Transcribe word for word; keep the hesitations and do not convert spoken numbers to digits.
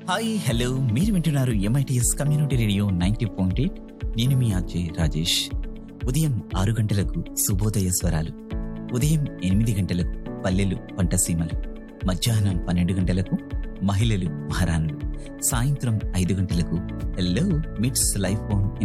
Hi hello మీరు వింటున్నారు MITS community radio ninety point eight. నేను మీ ఆర్జే రాజేష్. ఉదయం ఆరు గంటలకు శుభోదయ స్వరాలు, ఉదయం ఎనిమిది గంటలకు పల్లెలు పంటసీమలు, మధ్యాహ్నం పన్నెండు గంటలకు మహిళలు మహారాణులు, సాయంత్రం ఐదు గంటలకు హెల్లో మిట్స్ లైఫ్ ఆన్